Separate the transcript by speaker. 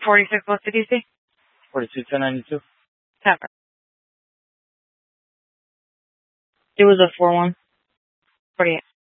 Speaker 1: 46, what did you say?
Speaker 2: 42-1092.
Speaker 1: Pepper. It was a 4-1. 48.